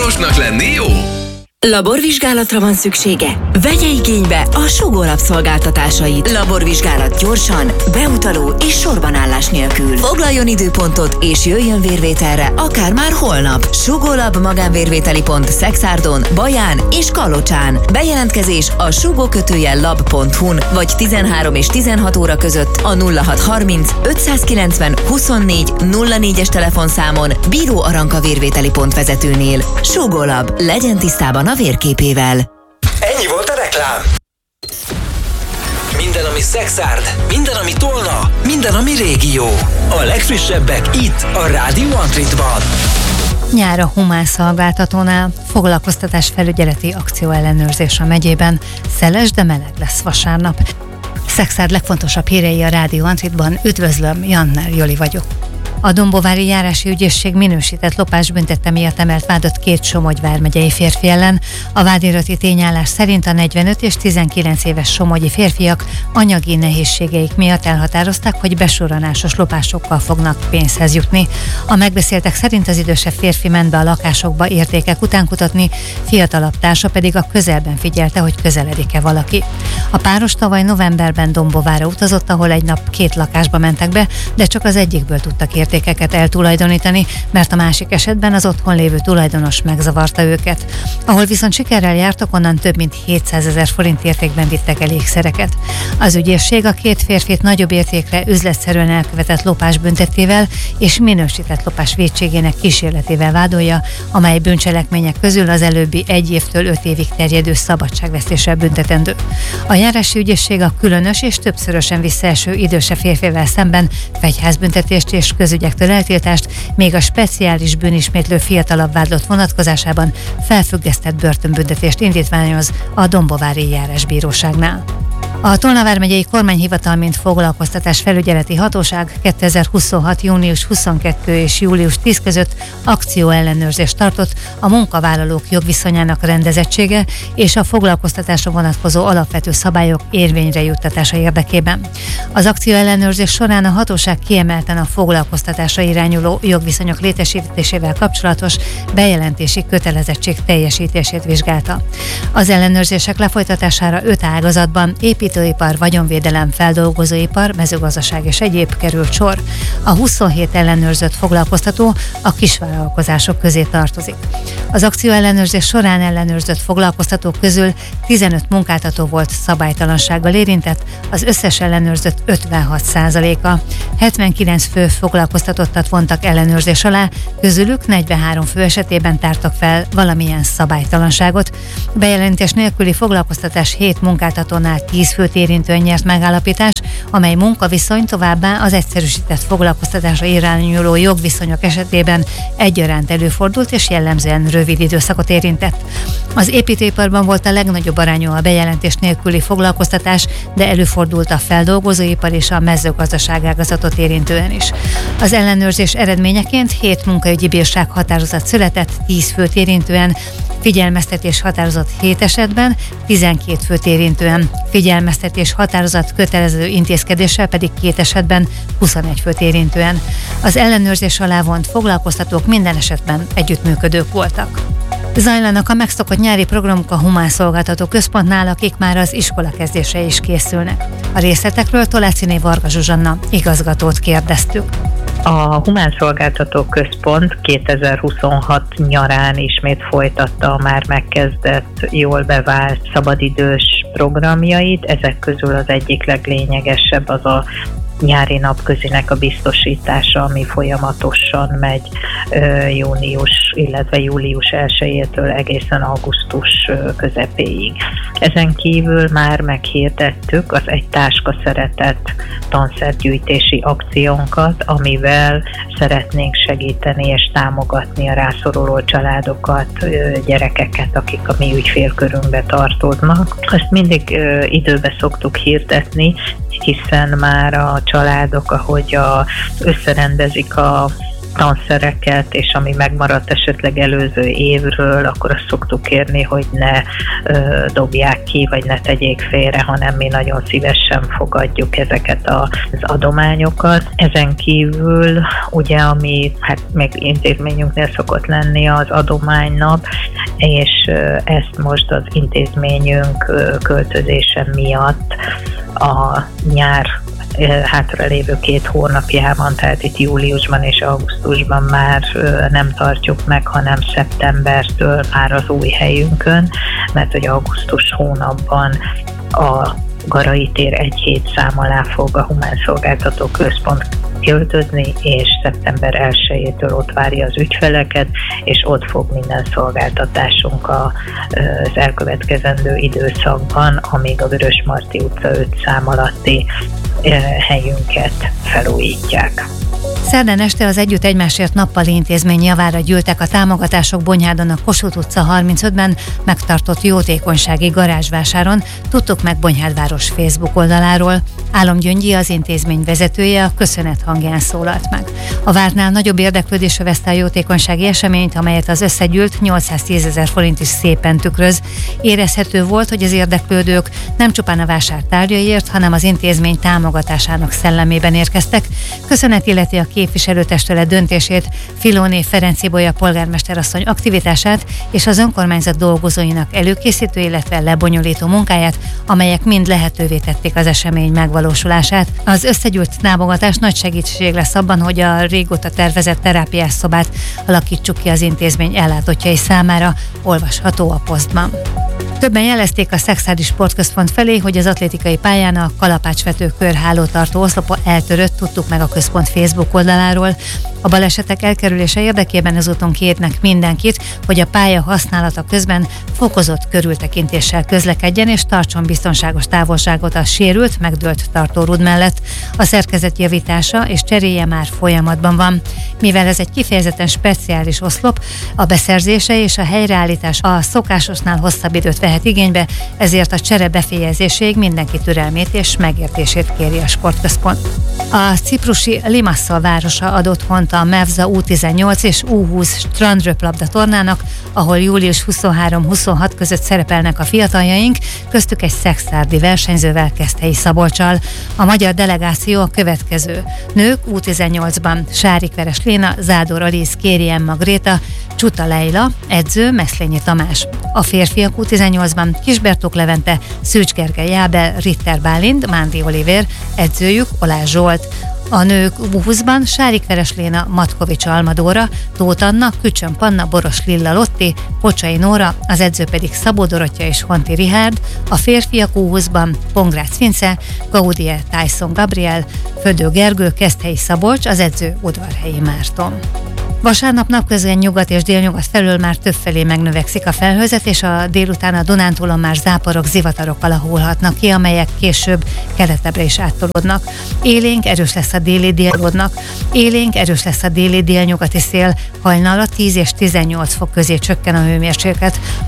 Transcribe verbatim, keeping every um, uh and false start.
Okosnak lenni jó? Laborvizsgálatra van szüksége? Vegye igénybe a Sugó Lab szolgáltatásait. Laborvizsgálat gyorsan, beutaló és sorbanállás nélkül. Foglaljon időpontot és jöjjön vérvételre, akár már holnap. Sugó Lab magánvérvételi pont Szekszárton, Baján és Kalocsán. Bejelentkezés a sugó kötőjel lab pont hu-n vagy tizenhárom és tizenhat óra között a nulla hat harminc ötszázkilencven huszonnégy nulla négyes telefonszámon Bíró Aranka vérvételi pont vezetőnél. Sugó Lab, legyen tisztában a vérképével. Ennyi volt a reklám. Minden, ami Szekszárd, minden, ami Tolna, minden, ami régió. A legfrissebbek itt, a Rádió Antritban. Nyár a Humán Szolgáltatónál foglalkoztatás felügyeleti akcióellenőrzés a megyében. Szeles, de meleg lesz vasárnap. Szekszárd legfontosabb hírei a Rádió Antritban. Üdvözlöm, Jannner Joli vagyok. A Dombovári Járási Ügyészség minősített lopásbüntette miatt emelt vádat két Somogy vármegyei férfi ellen. A vádirati tényállás szerint a negyvenöt és tizenkilenc éves somogyi férfiak anyagi nehézségeik miatt elhatározták, hogy besurranásos lopásokkal fognak pénzhez jutni. A megbeszéltek szerint az idősebb férfi ment be a lakásokba értékek után kutatni, fiatalabb társa pedig a közelben figyelte, hogy közeledik-e valaki. A páros tavaly novemberben Dombovára utazott, ahol egy nap két lakásba mentek be, de csak az egyikből tudtak értékeket eltulajdonítani, mert a másik esetben az otthon lévő tulajdonos megzavarta őket. Ahol viszont sikerrel jártak, onnan több mint hétszázezer forint értékben vittek el ékszereket. Az ügyészség a két férfit nagyobb értékre üzletszerűen elkövetett lopás büntettével és minősített lopás vétségének kísérletével vádolja, amely bűncselekmények közül az előbbi egy évtől öt évig terjedő szabadságvesztéssel büntetendő. A járási ügyészség a különös és többszörösen visszaeső idősebb férfivel szemben fegyházbüntetést és közügyektől eltiltást, még a speciális bűnismétlő fiatalabb vádlott vonatkozásában felfüggesztett börtönbüntetést indítványoz a Dombovári Járásbíróságnál. A Tolna vármegyei kormányhivatal, mint foglalkoztatás felügyeleti hatóság kétezer-huszonhat. június huszonkettő és július tíz között akcióellenőrzést tartott a munkavállalók jogviszonyának rendezettsége és a foglalkoztatásra vonatkozó alapvető szabályok érvényre juttatása érdekében. Az akcióellenőrzés során a hatóság kiemelten a foglalkoztatásra irányuló jogviszonyok létesítésével kapcsolatos bejelentési kötelezettség teljesítését vizsgálta. Az ellenőrzések lefolytatására öt ágazatban építőipar, vagyonvédelem, feldolgozóipar, mezőgazdaság és egyéb került sor. A huszonhét ellenőrzött foglalkoztató a kisvállalkozások közé tartozik. Az akcióellenőrzés során ellenőrzött foglalkoztatók közül tizenöt munkáltató volt szabálytalansággal érintett, az összes ellenőrzött ötvenhat százaléka. hetvenkilenc fő foglalkoztatottat vontak ellenőrzés alá, közülük negyvenhárom fő esetében tártak fel valamilyen szabálytalanságot. Bejelentés nélküli foglalkoztatás hét munkáltatónál tíz főt érintően nyert megállapítás, amely munkaviszony továbbá az egyszerűsített foglalkoztatásra irányuló jogviszonyok esetében egyaránt előfordult és jellemzően rövid időszakot érintett. Az építőiparban volt a legnagyobb arányú a bejelentés nélküli foglalkoztatás, de előfordult a feldolgozóipar és a mezőgazdaság ágazatot érintően is. Az ellenőrzés eredményeként hét munkaügyi bírság határozat született tíz főt érintően, figyelmeztetés határozat hét esetben, tizenkét főt érintően, figyelmeztetés határozat kötelező intézkedéssel pedig két esetben, huszonegy főt érintően. Az ellenőrzés alá vont foglalkoztatók minden esetben együttműködők voltak. Zajlanak a megszokott nyári programok a Humán Szolgáltató Központnál, akik már az iskola kezdésre is készülnek. A részletekről Toláciné Varga Zsuzsanna igazgatót kérdeztük. A Humán Szolgáltató Központ kétezer-huszonhat nyarán ismét folytatta a már megkezdett, jól bevált szabadidős programjait. Ezek közül az egyik leglényegesebb az a nyári napközinek a biztosítása, ami folyamatosan megy június, illetve július elsejétől egészen augusztus közepéig. Ezen kívül már meghirdettük az Egy táska szeretett tanszergyűjtési akciónkat, amivel szeretnénk segíteni és támogatni a rászoruló családokat, gyerekeket, akik a mi ügyfélkörünkbe tartoznak. Ezt mindig időbe szoktuk hirdetni, hiszen már a családok, ahogy a, összerendezik a tanszereket, és ami megmaradt esetleg előző évről, akkor azt szoktuk kérni, hogy ne ö, dobják ki, vagy ne tegyék félre, hanem mi nagyon szívesen fogadjuk ezeket az adományokat. Ezen kívül ugye, ami hát még intézményünknél szokott lenni az adománynap, és ö, ezt most az intézményünk ö, költözése miatt a nyár hátralévő két hónapjában, tehát itt júliusban és augusztusban már nem tartjuk meg, hanem szeptembertől már az új helyünkön, mert hogy augusztus hónapban a Garai tér egy hét szám alá fog a Humán Szolgáltató Központ költözni, és szeptember elsejétől ott várja az ügyfeleket, és ott fog minden szolgáltatásunk az elkövetkezendő időszakban, amíg a Vörösmarty utca öt szám alatti helyünket felújítják. Szerdán este az Együtt Egymásért nappali intézmény javára gyűltek a támogatások Bonyhádon a Kossuth utca harmincötben megtartott jótékonysági garázsvásáron, tudtuk meg Bonyhádváros Facebook oldaláról. Álom Gyöngyi, az intézmény vezetője, a köszönet hangján szólalt meg. A vártnál nagyobb érdeklődés övezte a jótékonysági eseményt, amelyet az összegyűlt nyolcszáztízezer forint is szépen tükröz. Érezhető volt, hogy az érdeklődők nem csupán a vásár tárgyaiért, hanem az intézmény támogatásának szellemében érkeztek. Köszönet illeti a képviselőtestület döntését, Filóné Ferencibolya polgármesterasszony aktivitását és az önkormányzat dolgozóinak előkészítő, illetve lebonyolító munkáját, amelyek mind lehetővé tették az esemény megvalósulását. Az összegyűlt támogatás nagy segítség lesz abban, hogy a régóta tervezett terápiás szobát alakítsuk ki az intézmény ellátottjai számára, olvasható a posztban. Többen jelezték a Szekszárdi Sportközpont felé, hogy az atlétikai pályán a kalapácsvető kör hálótartó oszlopa eltörött, tudtuk meg a központ Facebook oldaláról. A balesetek elkerülése érdekében ezúton kérnek mindenkit, hogy a pálya használata közben fokozott körültekintéssel közlekedjen és tartson biztonságos távolságot a sérült, megdőlt tartórúd mellett. A szerkezet javítása és cseréje már folyamatban van. Mivel ez egy kifejezetten speciális oszlop, a beszerzése és a helyreállítás a szokásosnál hosszabb időt vehet igénybe, ezért a csere befejezéséig mindenki türelmét és megértését kéri a sportközpont. A ciprusi Limassol városa ad otthont a Mevza U tizennyolc és U húsz strandröplabda tornának, ahol július huszonhárom-huszonhat között szerepelnek a fiataljaink, köztük egy szekszárdi versenyzővel, Keszthelyi Szabolccsal. A magyar delegáció a következő: nők U tizennyolcban Sárikveres Léna, Zádor Alisz, Kéri Emma Gréta, Csuta Leila, edző Meszlényi Tamás. A férfiak U tizennyolcban Kisbertók Levente, Szűcs Gergely Ábel, Ritter Bálint, Mándi Olivér, edzőjük Olás Zsolt. A nők U húszban Sárikveres Léna, Matkovics Almadóra, Tóth Anna, Kücsön Panna, Boros Lilla Lotti, Pocsai Nóra, az edző pedig Szabó Dorottya és Honti Richárd. A férfiak U húszban Pongrác Vince, Gaudier Tyson Gabriel, Födő Gergő, Keszthelyi Szabolcs, az edző Udvarhelyi Márton. Vasárnap napközben nyugat és délnyugat felől már többfelé megnövekszik a felhőzet, és a délután a Dunántúlon már záporok, zivatarok alakulhatnak ki, amelyek később keletebbre is áttolódnak. Élénk erős lesz a déli délnyugat, élénk erős lesz a déli délnyugati szél, hajnalra tíz és tizennyolc fok közé csökken a hőmérséklet.